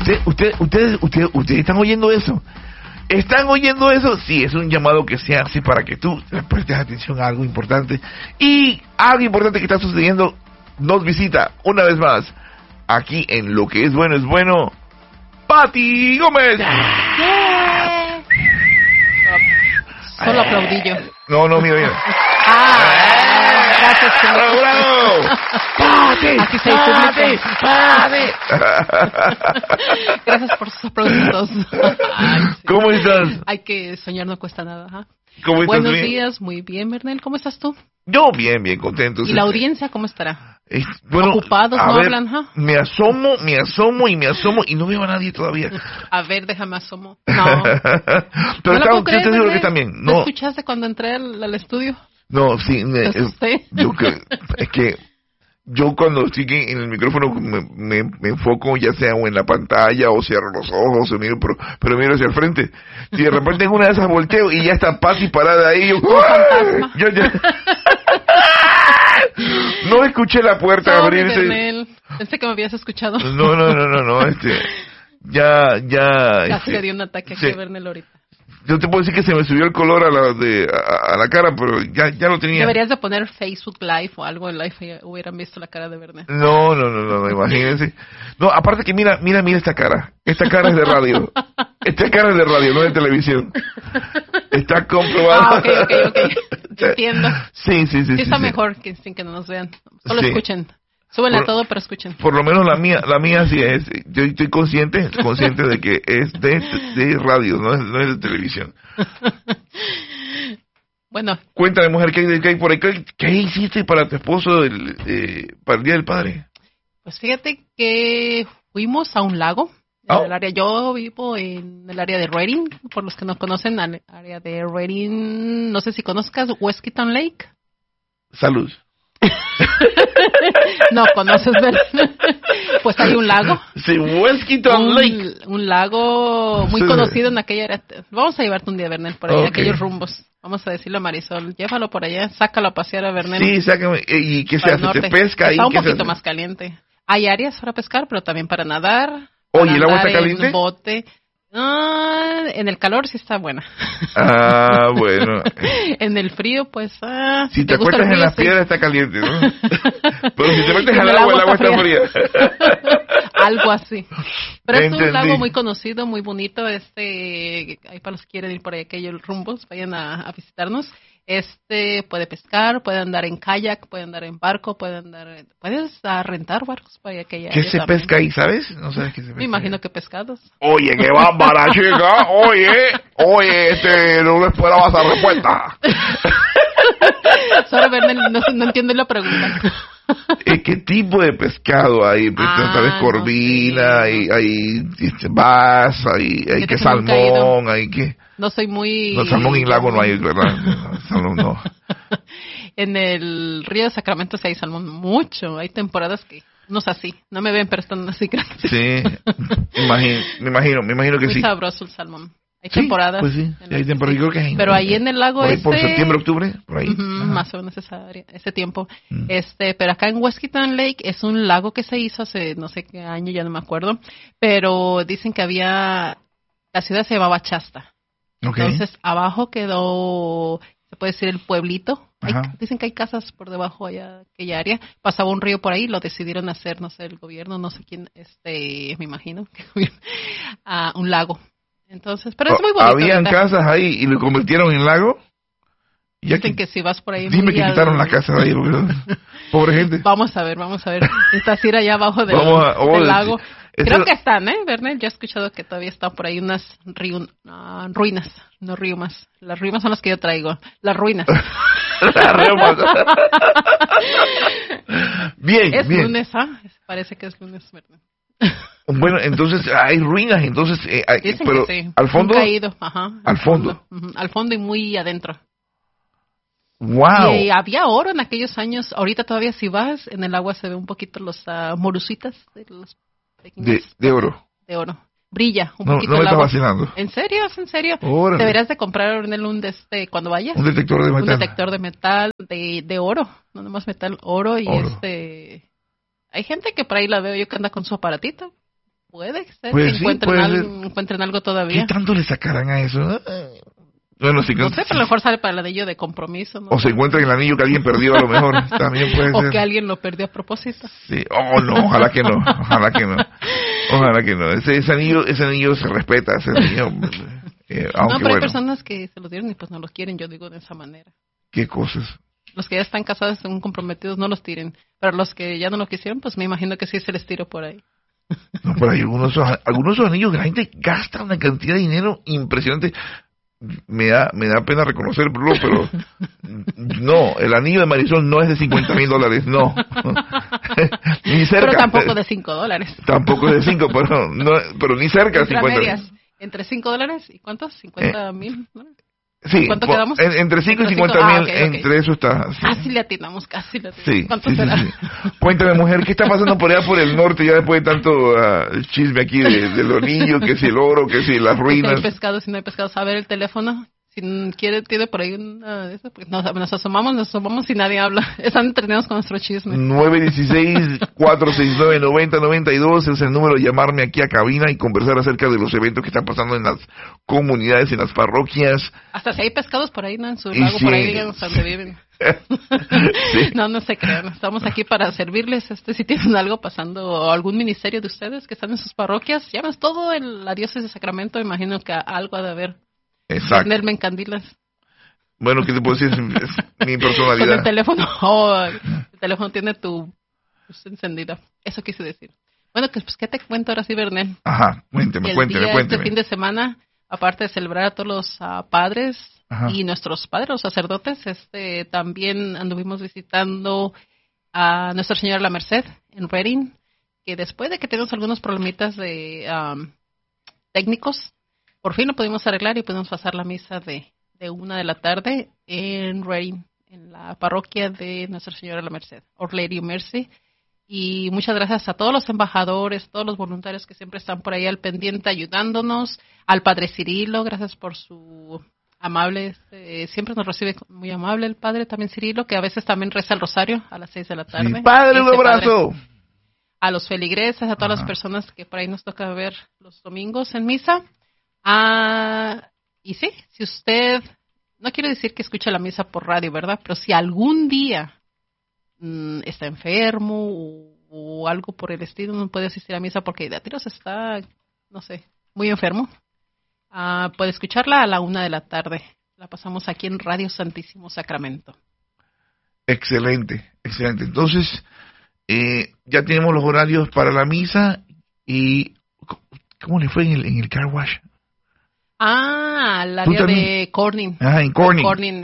Ustedes están oyendo eso. ¿Están oyendo eso? Sí, es un llamado que se hace para que tú prestes atención a algo importante. Y algo importante que está sucediendo nos visita una vez más aquí en Lo que es bueno, Pati Gómez. Yeah. Solo aplaudí yo. No, mira. Gracias, señor. ¡Bravo! ¡Pati! Así se dice. Gracias por sus aplausos. Ay, sí. ¿Cómo estás? Hay que soñar, no cuesta nada. Ajá. ¿Cómo estás? Buenos días, muy bien, Bernel. ¿Cómo estás tú? Yo bien contento. ¿Y la audiencia cómo estará? Bueno, ocupados, no ver, hablan, ¿ja? Me asomo y no veo a nadie todavía. A ver, déjame asomo. No. Pero no yo te digo que también. ¿No escuchaste cuando entré al estudio? No, sí. Es que yo cuando estoy en el micrófono me enfoco ya sea o en la pantalla o cierro los ojos o miro, pero miro hacia el frente. Y de repente en una de esas volteo y ya está Pati parada ahí. Yo ya... No escuché la puerta abrirse. Pensé que me habías escuchado. No, ya Casi le dio un ataque aquí a Bernel ahorita. Yo te puedo decir que se me subió el color a la cara, pero ya lo tenía. Deberías de poner Facebook Live o algo en Live y hubieran visto la cara de Bernel. No, imagínense. No, aparte que mira esta cara. Esta cara es de radio. Esta cara es de radio, no de televisión. Está comprobado. Ok. Entiendo. Sí. Está mejor que sin que no nos vean. Solo escuchen. Súbenle a todo, pero escuchen. Por lo menos la mía sí es. Yo estoy consciente de que es de radio, no es de televisión. Bueno. Cuéntame, mujer, ¿qué hay por ahí? ¿Qué hiciste para tu esposo para el Día del Padre? Pues fíjate que fuimos a un lago. El área, yo vivo en el área de Redding. Por los que no conocen, el área de Redding, no sé si conozcas Weskinton Lake. Salud. No conoces, ¿verdad? Pues hay un lago. Sí, Weskinton Lake. Un lago muy conocido en aquella área. Vamos a llevarte un día, Bernel, por allá, aquellos rumbos. Vamos a decirle a Marisol, llévalo por allá, sácalo a pasear a Bernel. Sí, sácame. ¿Y qué se hace? ¿Se pesca ahí? Está un poquito más caliente. Hay áreas para pescar, pero también para nadar. Oye, ¿el agua está caliente? En bote. En el calor sí está buena. Bueno. En el frío, pues... si te acuestas en las piedras está caliente, ¿no? Pero si te metes al agua, el agua está fría. Algo así. Pero es un lago muy conocido, muy bonito. Ahí para los que quieren ir por ahí, aquellos rumbos, vayan a visitarnos. Puede pescar, puede andar en kayak, puede andar en barco, puedes rentar barcos para aquella. ¿Qué se pesca ahí, sabes? No sabes qué se pesca. Me imagino que pescados. Oye, qué bárbara, chica. Oye, no esperaba esa respuesta. Sorry, Bernel, no entiendo la pregunta. ¿Qué tipo de pescado hay? Tal vez corvina, hay bass, hay que salmón, hay que... No soy muy... No, salmón en lago no hay, ¿verdad? Salmón no. En el río de Sacramento sí hay salmón mucho. Hay temporadas que no es así. No me ven, pero están así grandes. Sí, me imagino que muy sí. Muy sabroso el salmón. Hay temporadas. Pues sí, hay temporadas. Creo que hay. Pero ahí en el lago por septiembre, octubre, por ahí. Más o menos ese tiempo. Pero acá en Weskinton Lake es un lago que se hizo hace no sé qué año, ya no me acuerdo. Pero dicen que la ciudad se llamaba Shasta. Okay. Entonces, abajo quedó, se puede decir, el pueblito. Dicen que hay casas por debajo allá, aquella área. Pasaba un río por ahí, lo decidieron hacer, no sé, el gobierno, no sé quién, me imagino, un lago. Entonces, pero es muy bonito. ¿Habían casas ahí y lo convirtieron en lago? Dicen que si vas por ahí... Dime que quitaron la casa de ahí, pobre gente. Vamos a ver. Estás ir allá abajo del lago. Creo que están, Bernel? Yo he escuchado que todavía están por ahí unas ruinas, no riumas. Las riumas son las que yo traigo, las ruinas. Las riumas. Bien, es bien. Lunes, parece que es lunes, Bernel. Bueno, entonces hay ruinas, entonces, pero que sí. al fondo. Caído, al fondo. Al fondo y muy adentro. Wow. Y había oro en aquellos años. Ahorita todavía si vas en el agua se ve un poquito los morusitas de los de oro. De oro. Brilla un poquito no me el estás agua. vacilando. ¿En serio? Órale. Deberías de comprar cuando vayas. Un detector de metal. Un detector de metal, de oro. No nomás metal, oro. Y oro. hay gente que por ahí la veo yo que anda con su aparatito. puede ser Pues que sí, encuentren algo todavía. ¿Qué tanto le sacarán a eso? Bueno, si No sé, pero a lo mejor sale para el anillo de compromiso. ¿No? O se encuentra el anillo que alguien perdió, a lo mejor. También puede ser. O que alguien lo perdió a propósito. Sí. Oh, no, ojalá que no. Ojalá que no. Ojalá que no. Ese anillo se respeta, ese anillo. No, Aunque pero hay bueno. personas que se los dieron y pues no los quieren, yo digo de esa manera. ¿Qué cosas? Los que ya están casados, están comprometidos, no los tiren. Pero los que ya no lo quisieron, pues me imagino que sí se les tiró por ahí. No, pero hay algunos de esos anillos que la gente gasta una cantidad de dinero impresionante. Me da pena reconocerlo, pero no, el anillo de Marisol no es de $50,000, no. Ni cerca. Pero tampoco de $5. Tampoco de 5, pero ni cerca de 50. Entre $5 y ¿cuántos? 50,000. ¿No? Sí, ¿Cuánto quedamos? Entre 5 y 50,000, okay. entre eso está. Sí. Casi le atinamos, casi le atinamos. Sí, ¿Cuánto sí, será? sí. Cuéntame, mujer, ¿qué está pasando por allá por el norte ya después de tanto chisme aquí del anillo, que si el oro, que si las ruinas? Si hay pescado, si no hay pescado, a ver el teléfono. Si tiene por ahí una de esas, pues nos asomamos y nadie habla. Están entretenidos con nuestro chisme. 916-469-9092 es el número de llamarme aquí a cabina y conversar acerca de los eventos que están pasando en las comunidades, en las parroquias. Hasta si hay pescados por ahí, ¿no? En su lago, por ahí, digamos, donde viven. Sí. No se crean. Estamos aquí para servirles. Si tienen algo pasando o algún ministerio de ustedes que están en sus parroquias, llamas todo en la diócesis de Sacramento. Imagino que algo ha de haber. Exacto. Tenerme en candilas. Bueno, ¿qué te puedo decir? Es mi personalidad. Con el teléfono. El teléfono tiene tu luz encendida. Eso quise decir. Bueno, pues ¿qué te cuento ahora sí, Bernel? Ajá, cuénteme. Este fin de semana, aparte de celebrar a todos los padres, ajá, y nuestros padres, los sacerdotes, también anduvimos visitando a Nuestra Señora la Merced en Redding, que después de que tenemos algunos problemitas de técnicos, por fin lo pudimos arreglar y pudimos pasar la misa de 1:00 p.m. en Redding, en la parroquia de Nuestra Señora la Merced, Our Lady of Mercy. Y muchas gracias a todos los embajadores, todos los voluntarios que siempre están por ahí al pendiente ayudándonos, al Padre Cirilo, gracias por su amable, siempre nos recibe muy amable el Padre también Cirilo, que a veces también reza el rosario a las 6 p.m. Sí, Padre, un abrazo. A los feligreses, a todas las personas que por ahí nos toca ver los domingos en misa. Y sí, si usted, no quiere decir que escuche la misa por radio, ¿verdad? Pero si algún día está enfermo o algo por el estilo, no puede asistir a misa porque de a tiros está, no sé, muy enfermo, puede escucharla a la 1:00 p.m. La pasamos aquí en Radio Santísimo Sacramento. Excelente, excelente. Entonces, ya tenemos los horarios para la misa. ¿Y cómo le fue en el car wash? Al área de Corning. En Corning.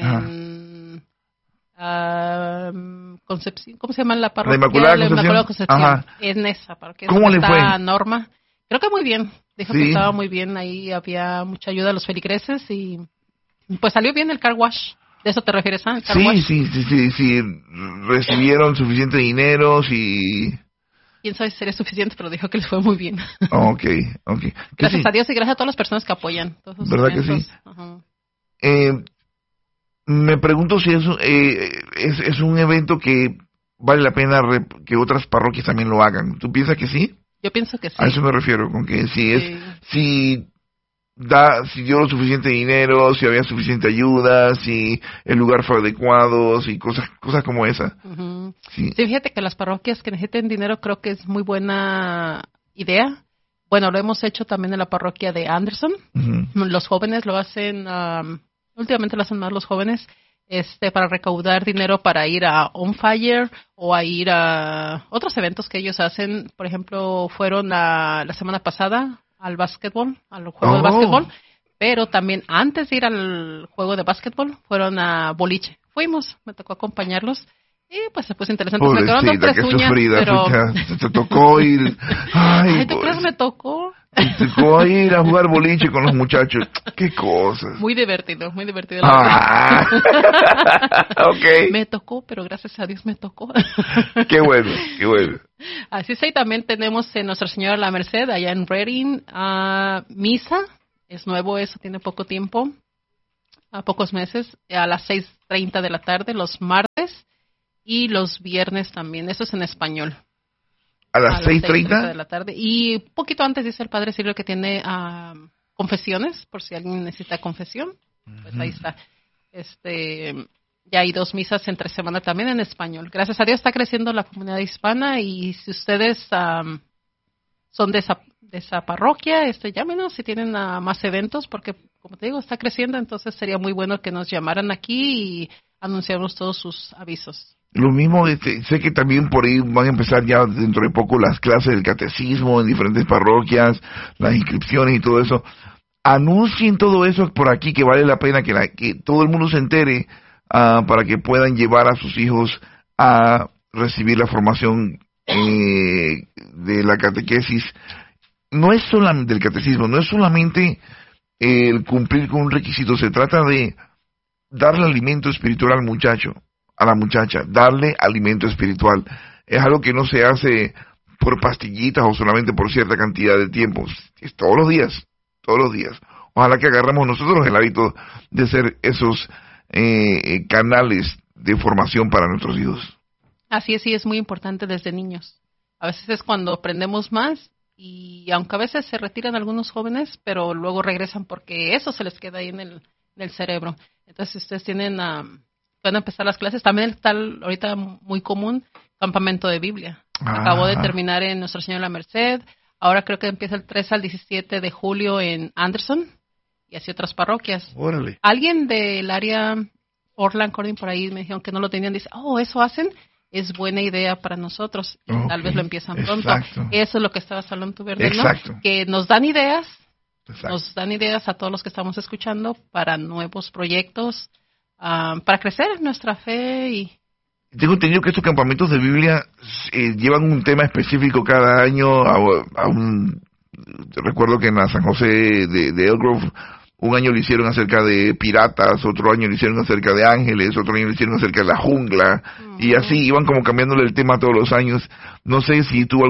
Concepción, ¿cómo se llama la parroquia? La Inmaculada Concepción. Ajá. En esa parroquia. ¿Cómo le fue? Norma. Creo que muy bien. Dijo que estaba muy bien. Ahí había mucha ayuda a los feligreses y pues salió bien el car wash. ¿De eso te refieres, el car wash? Sí. Recibieron suficiente dinero, sí. Quién sabe si sería suficiente, pero dijo que les fue muy bien. Okay. Gracias a Dios y gracias a todas las personas que apoyan. ¿Verdad que sí? Ajá. Me pregunto si eso es un evento que vale la pena que otras parroquias también lo hagan. ¿Tú piensas que sí? Yo pienso que sí. A eso me refiero, con que si dio lo suficiente dinero, si había suficiente ayuda, si el lugar fue adecuado, si cosas como esa. Uh-huh. Sí, fíjate que las parroquias que necesiten dinero creo que es muy buena idea. Bueno, lo hemos hecho también en la parroquia de Anderson. Uh-huh. Los jóvenes lo hacen, últimamente lo hacen más los jóvenes, para recaudar dinero para ir a On Fire o a ir a otros eventos que ellos hacen. Por ejemplo, fueron la semana pasada al básquetbol, al juego de básquetbol, pero también antes de ir al juego de básquetbol fueron a boliche. Me tocó acompañarlos y pues se puso interesante. Pobrecita, me quedaron 3 uñas, sufrida, pero... te tocó ir... Ay, ¿tú crees me tocó? Te tocó ir a jugar boliche con los muchachos. Qué cosas. Muy divertido. Okay. Me tocó, pero gracias a Dios me tocó. Qué bueno. Así es, y también tenemos en Nuestra Señora la Merced, allá en Redding, misa. Es nuevo eso, tiene poco tiempo, pocos meses, a las 6:30 p.m, los martes y los viernes también. Eso es en español. A las 6:30 de la tarde. Y poquito antes dice el Padre Silvio que tiene confesiones, por si alguien necesita confesión. Pues ahí está. Ya hay 2 misas entre semana también en español. Gracias a Dios está creciendo la comunidad hispana, y si ustedes son de esa parroquia, llámenos si tienen más eventos, porque como te digo, está creciendo, entonces sería muy bueno que nos llamaran aquí y anunciáramos todos sus avisos. Lo mismo, sé que también por ahí van a empezar ya dentro de poco las clases del catecismo en diferentes parroquias, las inscripciones y todo eso. Anuncien todo eso por aquí, que vale la pena que todo el mundo se entere, para que puedan llevar a sus hijos a recibir la formación de la catequesis. No es solamente del catecismo, no es solamente el cumplir con un requisito, se trata de darle alimento espiritual al muchacho, a la muchacha, darle alimento espiritual. Es algo que no se hace por pastillitas o solamente por cierta cantidad de tiempo, es todos los días. Ojalá que agarramos nosotros el hábito de ser esos canales de formación para nuestros hijos. Así es, y es muy importante desde niños. A veces es cuando aprendemos más, y aunque a veces se retiran algunos jóvenes, pero luego regresan porque eso se les queda ahí en el cerebro. Entonces, si ustedes pueden empezar las clases. También está ahorita muy común campamento de Biblia. Acabo de terminar en Nuestra Señora de la Merced. Ahora creo que empieza el 3 al 17 de julio en Anderson y así otras parroquias. Órale. Alguien del área Orland, Corning, por ahí me dijeron que no lo tenían. Dice, eso hacen. Es buena idea para nosotros. Y tal vez lo empiezan pronto. Exacto. Eso es lo que estabas hablando tú, ¿verdad? Exacto. Que nos dan ideas. Exacto. Nos dan ideas a todos los que estamos escuchando para nuevos proyectos, para crecer en nuestra fe. Y tengo entendido que estos campamentos de Biblia llevan un tema específico cada año. Recuerdo que en la San José de Elk Grove, un año lo hicieron acerca de piratas, otro año lo hicieron acerca de ángeles, otro año lo hicieron acerca de la jungla, y así iban como cambiándole el tema todos los años. No sé si tuvo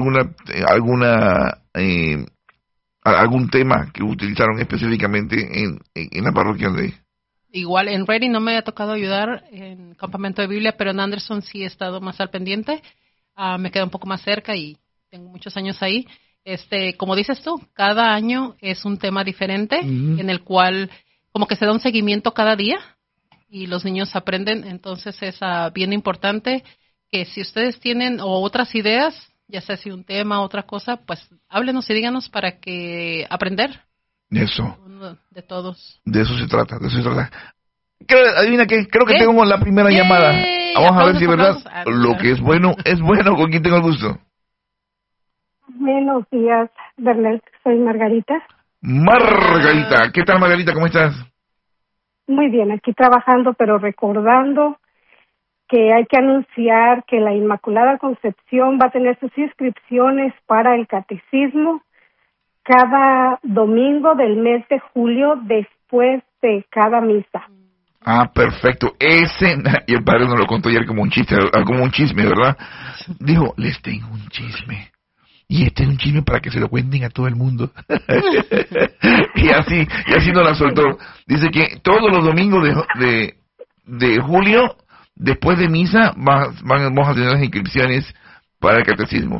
algún tema que utilizaron específicamente en la parroquia de... Igual, en Reading no me ha tocado ayudar en campamento de Biblia, pero en Anderson sí he estado más al pendiente. Me queda un poco más cerca y tengo muchos años ahí. Como dices tú, cada año es un tema diferente, en el cual como que se da un seguimiento cada día y los niños aprenden. Entonces es bien importante que si ustedes tienen otras ideas, ya sea si un tema, otra cosa, pues háblenos y díganos para que aprender. Eso. De todos. De eso se trata. Adivina qué, creo que tengo la primera llamada. Vamos a ver si es verdad. Lo que es bueno, ¿Con quién tengo el gusto? Buenos días, Bernal. Soy Margarita. Margarita, ¿qué tal, Margarita? ¿Cómo estás? Muy bien, aquí trabajando, pero recordando que hay que anunciar que la Inmaculada Concepción va a tener sus inscripciones para el catecismo cada domingo del mes de julio después de cada misa. Perfecto. Y el padre nos lo contó ayer como un chisme, ¿verdad? Dijo, les tengo un chisme. Y es un chisme para que se lo cuenten a todo el mundo. y así nos la soltó. Dice que todos los domingos de julio, después de misa, vamos a tener las inscripciones para el catecismo.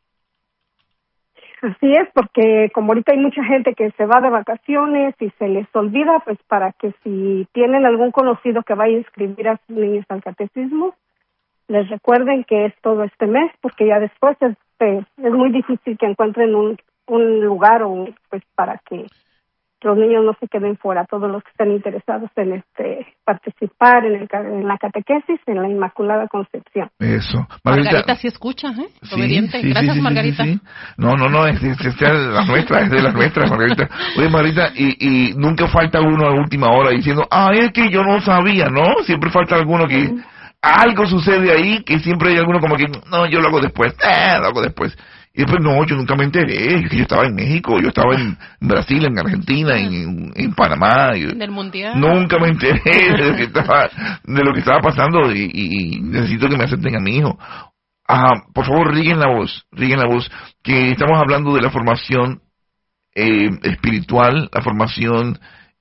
Así es, porque como ahorita hay mucha gente que se va de vacaciones y se les olvida, pues para que si tienen algún conocido que vaya a inscribir a sus niños al catecismo, les recuerden que es todo este mes, porque ya después es muy difícil que encuentren un lugar pues para que los niños no se queden fuera, todos los que estén interesados en participar en la catequesis, en la Inmaculada Concepción. Eso. Margarita sí escucha, obediente. Sí, gracias, Margarita. Sí. No, es de las nuestras, Margarita. Oye, Margarita, y nunca falta uno a última hora diciendo, es que yo no sabía, ¿no? Siempre falta alguno que algo sucede ahí, que siempre hay alguno como que, no, yo lo hago después. Y después, no, yo nunca me enteré, yo estaba en México, yo estaba en Brasil, en Argentina, en Panamá. Del Mundial. Nunca me enteré de lo que estaba pasando y necesito que me acepten a mi hijo. Por favor, rieguen la voz, que estamos hablando de la formación espiritual, la formación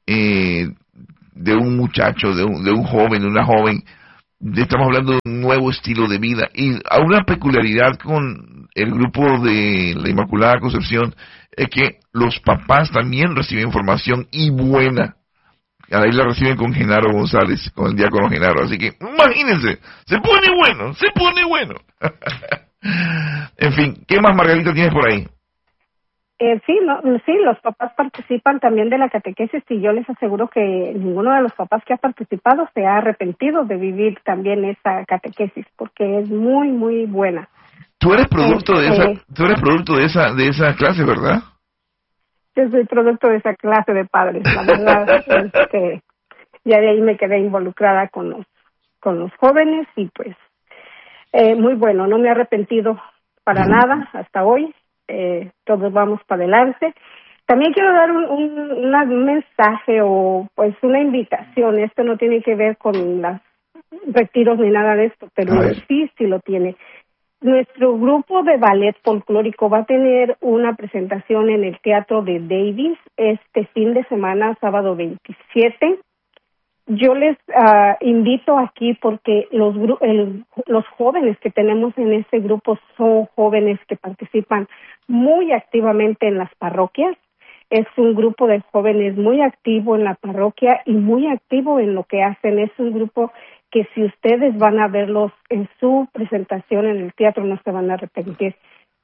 de un muchacho, de un joven, de una joven. Estamos hablando de un nuevo estilo de vida y a una peculiaridad con el grupo de la Inmaculada Concepción es que los papás también reciben información y buena. Ahí la reciben con Genaro González, con el diácono Genaro. Así que, imagínense, se pone bueno. En fin, ¿qué más, Margarita, tienes por ahí? Sí, los papás participan también de la catequesis y yo les aseguro que ninguno de los papás que ha participado se ha arrepentido de vivir también esa catequesis porque es muy, muy buena. Tú eres producto de esa clase, ¿verdad? Yo soy producto de esa clase de padres, la verdad es que ya de ahí me quedé involucrada con los jóvenes y pues muy bueno, no me he arrepentido para nada hasta hoy. Todos vamos para adelante. También quiero dar un mensaje o pues una invitación. Esto no tiene que ver con los retiros ni nada de esto, pero sí lo tiene. Nuestro grupo de ballet folclórico va a tener una presentación en el Teatro de Davis este fin de semana, sábado 27. Yo les invito aquí porque los jóvenes que tenemos en este grupo son jóvenes que participan muy activamente en las parroquias. Es un grupo de jóvenes muy activo en la parroquia y muy activo en lo que hacen. Es un grupo que si ustedes van a verlos en su presentación en el teatro no se van a arrepentir.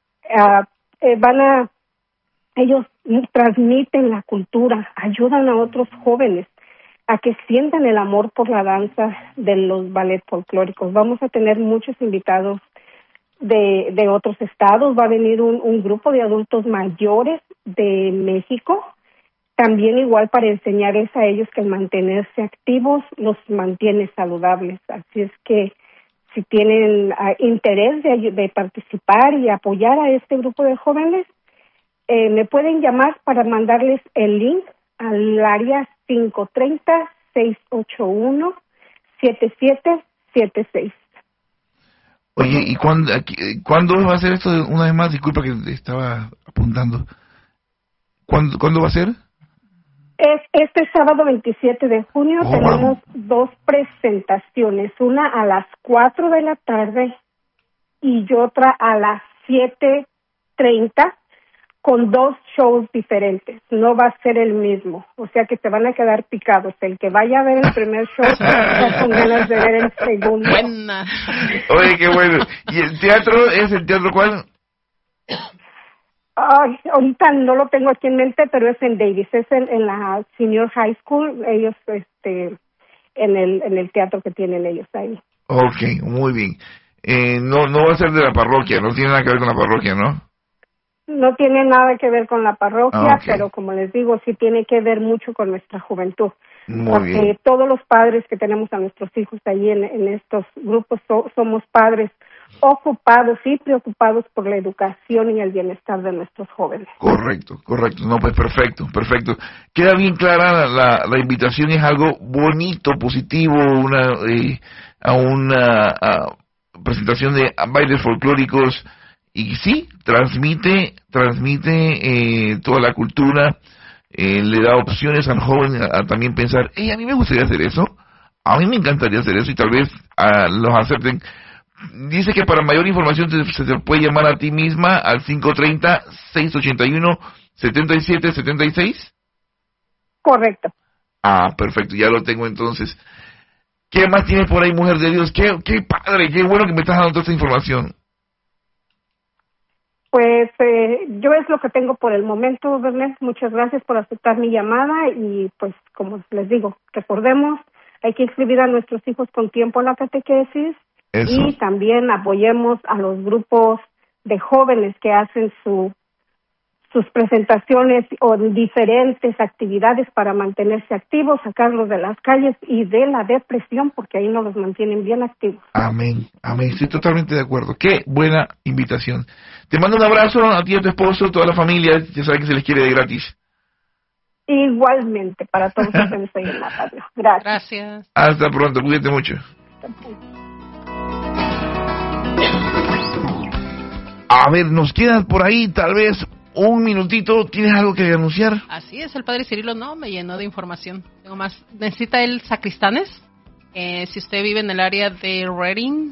Ellos transmiten la cultura, ayudan a otros jóvenes a que sientan el amor por la danza de los ballet folclóricos. Vamos a tener muchos invitados de otros estados. Va a venir un grupo de adultos mayores de México, también igual para enseñarles a ellos que el mantenerse activos los mantiene saludables. Así es que si tienen interés de participar y apoyar a este grupo de jóvenes, me pueden llamar para mandarles el link al área 530-681-7776. Oye, ¿y cuándo va a ser esto? Una vez más, disculpa que estaba apuntando. ¿Cuándo va a ser? Este sábado 27 de junio tenemos dos presentaciones, una a las 4 de la tarde y otra a las 7:30 con dos shows diferentes. No va a ser el mismo, o sea que te van a quedar picados. El que vaya a ver el primer show está con ganas de ver el segundo. Buena. Oye, qué bueno. ¿Y el teatro es el teatro cuál? Ay, ahorita no lo tengo aquí en mente, pero es en Davis, es en la Senior High School, ellos en el teatro que tienen ellos ahí. Okay, muy bien. No va a ser de la parroquia, no tiene nada que ver con la parroquia, ¿no? No tiene nada que ver con la parroquia, okay. Pero como les digo, sí tiene que ver mucho con nuestra juventud. Muy bien. Todos los padres que tenemos a nuestros hijos ahí en estos grupos somos padres ocupados y preocupados por la educación y el bienestar de nuestros jóvenes. Correcto. No, pues perfecto. Queda bien clara la invitación, es algo bonito, positivo, a una presentación de bailes folclóricos y sí, transmite toda la cultura, le da opciones al joven a también pensar, a mí me gustaría hacer eso, a mí me encantaría hacer eso y tal vez los acepten. Dice que para mayor información se te puede llamar a ti misma al 530-681-7776. Correcto. Perfecto, ya lo tengo entonces. ¿Qué más tienes por ahí, mujer de Dios? Qué padre, qué bueno que me estás dando toda esta información. Pues yo es lo que tengo por el momento, Bernet. Muchas gracias por aceptar mi llamada y pues como les digo, recordemos, hay que inscribir a nuestros hijos con tiempo en la catequesis. Eso. Y también apoyemos a los grupos de jóvenes que hacen sus presentaciones o diferentes actividades para mantenerse activos, sacarlos de las calles y de la depresión, porque ahí no los mantienen bien activos. Amén, estoy totalmente de acuerdo. Qué buena invitación. Te mando un abrazo a ti y a tu esposo, toda la familia, ya saben que se les quiere de gratis. Igualmente, para todos ustedes ahí en la radio. Gracias. Hasta pronto, cuídate mucho. A ver, nos quedan por ahí tal vez un minutito. ¿Tienes algo que anunciar? Así es, el padre Cirilo no me llenó de información. Tengo más. ¿Necesita él sacristanes? Si usted vive en el área de Reading,